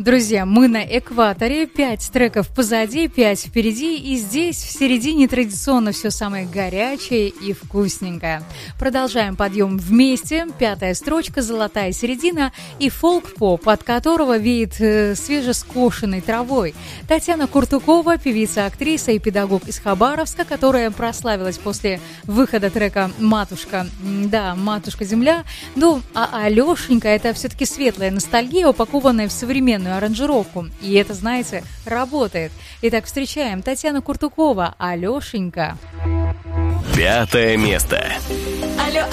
Друзья, мы на экваторе, 5 треков позади, 5 впереди, и здесь в середине традиционно все самое горячее и вкусненькое. Продолжаем подъем вместе, 5-я строчка, золотая середина и фолк-поп, от которого веет свежескошенной травой. Татьяна Куртукова, певица, актриса и педагог из Хабаровска, которая прославилась после выхода трека «Матушка». Да, «Матушка-земля». Ну, а Алешенька — это все-таки светлая ностальгия, упакованная в современную аранжировку. И это, знаете, работает. Итак, встречаем Татьяна Куртукова, «Алешенька». 5-е место. Алло,